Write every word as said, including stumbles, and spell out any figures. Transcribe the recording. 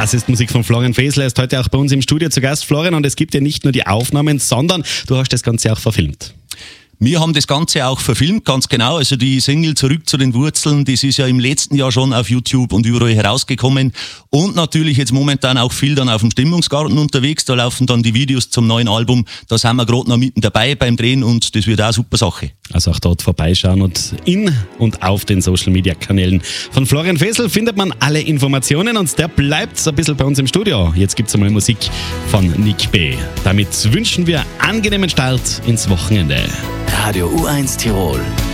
Das ist Musik von Florian Fesler, ist heute auch bei uns im Studio zu Gast. Florian, und es gibt ja nicht nur die Aufnahmen, sondern du hast das Ganze auch verfilmt. Wir haben das Ganze auch verfilmt, ganz genau. Also die Single Zurück zu den Wurzeln, das ist ja im letzten Jahr schon auf YouTube und überall herausgekommen. Und natürlich jetzt momentan auch viel dann auf dem Stimmungsgarten unterwegs. Da laufen dann die Videos zum neuen Album. Da sind wir gerade noch mitten dabei beim Drehen und das wird auch eine super Sache. Also auch dort vorbeischauen und in und auf den Social-Media-Kanälen von Florian Fesel findet man alle Informationen und der bleibt ein bisschen bei uns im Studio. Jetzt gibt's einmal Musik von Nick B. Damit wünschen wir angenehmen Start ins Wochenende. Radio U eins Tirol.